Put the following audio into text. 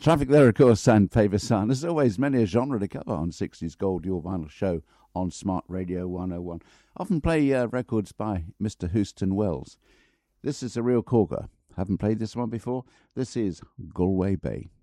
Traffic there, of course, Sandpaper Sun. There's always many a genre to cover on 60s Gold, your vinyl show on Smart Radio 101. Often play records by Mr. Houston Wells. This is a real corker. Haven't played this one before. This is Galway Bay.